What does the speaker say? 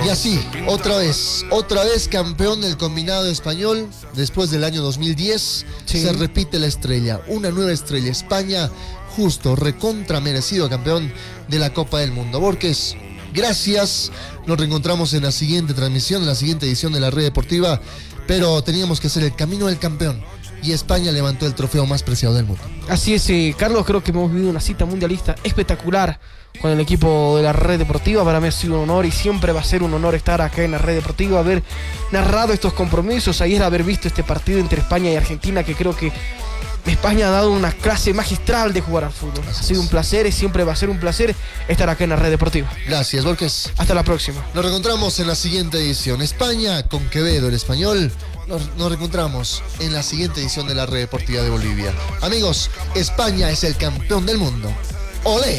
Y así, otra vez campeón del combinado español, después del año 2010, Sí. se repite la estrella, una nueva estrella. España, justo, recontra merecido campeón de la Copa del Mundo. Borges, gracias, nos reencontramos en la siguiente transmisión, en la siguiente edición de la Red Deportiva, pero teníamos que hacer el camino del campeón, y España levantó el trofeo más preciado del mundo. Así es, Carlos, creo que hemos vivido una cita mundialista espectacular con el equipo de la Red Deportiva. Para mí ha sido un honor y siempre va a ser un honor estar acá en la Red Deportiva, haber narrado estos compromisos, ayer haber visto este partido entre España y Argentina, que creo que España ha dado una clase magistral de jugar al fútbol. Ha sido un placer y siempre va a ser un placer estar acá en la Red Deportiva. Gracias, Borges. Hasta la próxima. Nos reencontramos en la siguiente edición. España con Quevedo, el español. Nos reencontramos en la siguiente edición de la Red Deportiva de Bolivia. Amigos, España es el campeón del mundo. ¡Olé!